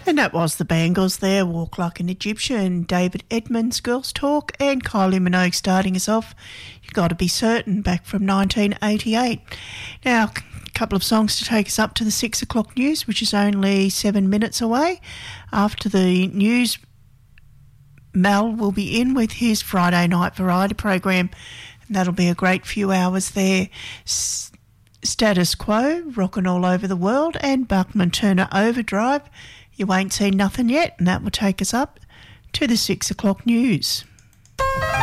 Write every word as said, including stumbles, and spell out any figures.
And that was the Bangles there, Walk Like an Egyptian, David Edmonds, Girls Talk, and Kylie Minogue starting us off, You Gotta Be Certain, back from nineteen eighty-eight. Now, a couple of songs to take us up to the six o'clock news, which is only seven minutes away. After the news, Mel will be in with his Friday night variety program, and that'll be a great few hours there. S- Status Quo, Rockin' All Over the World, and Buckman Turner Overdrive. You ain't seen nothing yet, and that will take us up to the six o'clock news.